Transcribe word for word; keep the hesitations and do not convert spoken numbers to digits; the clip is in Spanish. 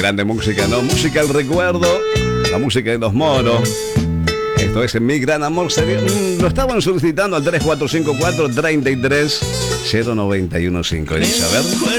grande música, ¿no? Música al recuerdo, la música de los monos. Esto es Mi Gran Amor. Lo estaban solicitando al tres cuatro cinco cuatro, tres tres, cero nueve uno cinco. Dice, a ver.